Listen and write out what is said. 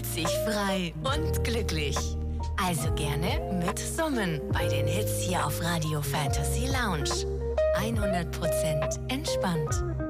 fühlt sich frei und glücklich. Also gerne mit Summen bei den Hits hier auf Radio Fantasy Lounge. 100% entspannt.